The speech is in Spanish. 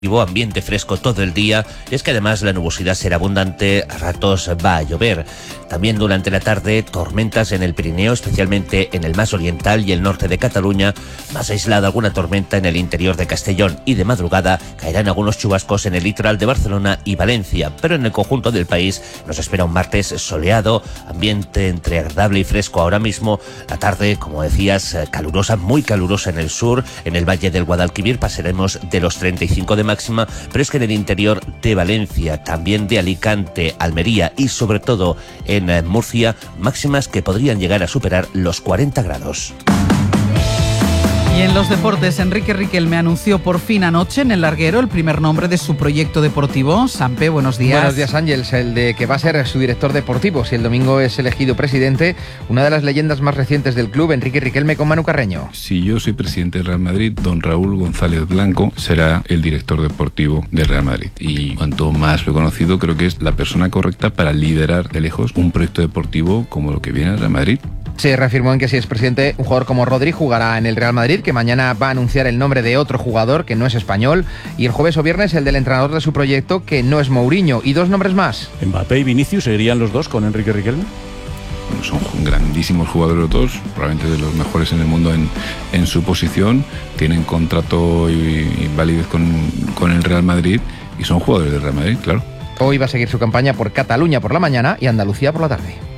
Ambiente fresco todo el día, y es que además la nubosidad será abundante, a ratos va a llover. También durante la tarde, tormentas en el Pirineo, especialmente en el más oriental y el norte de Cataluña, más aislada alguna tormenta en el interior de Castellón, y de madrugada caerán algunos chubascos en el litoral de Barcelona y Valencia, pero en el conjunto del país nos espera un martes soleado, ambiente entre agradable y fresco ahora mismo. La tarde, como decías, calurosa, muy calurosa en el sur, en el Valle del Guadalquivir pasaremos de los 35 de máxima, pero es que en el interior de Valencia, también de Alicante, Almería y sobre todo en Murcia, máximas que podrían llegar a superar los 40 grados. Y en los deportes, Enrique Riquelme anunció por fin anoche en el larguero el primer nombre de su proyecto deportivo. Sampe, buenos días. Buenos días, Ángels. El de que va a ser su director deportivo si el domingo es elegido presidente. Una de las leyendas más recientes del club, Enrique Riquelme con Manu Carreño. Si yo soy presidente del Real Madrid, don Raúl González Blanco será el director deportivo del Real Madrid. Y cuanto más lo he conocido, creo que es la persona correcta para liderar de lejos un proyecto deportivo como lo que viene al Real Madrid. Se reafirmó en que si es presidente, un jugador como Rodri jugará en el Real Madrid, que mañana va a anunciar el nombre de otro jugador que no es español, y el jueves o viernes el del entrenador de su proyecto, que no es Mourinho, y dos nombres más. Mbappé y Vinicius seguirían los dos con Enrique Riquelme. Bueno, son grandísimos jugadores los dos, probablemente de los mejores en el mundo en su posición, tienen contrato y validez con el Real Madrid y son jugadores del Real Madrid, claro. Hoy va a seguir su campaña por Cataluña por la mañana y Andalucía por la tarde.